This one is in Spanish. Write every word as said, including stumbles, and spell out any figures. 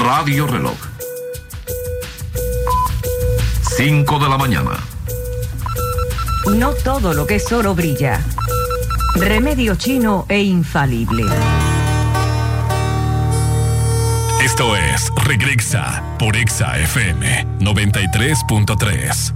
Radio Reloj. cinco de la mañana. No todo lo que es oro brilla. Remedio chino e infalible. Esto es Regrexa por Exa F M noventa y tres punto tres.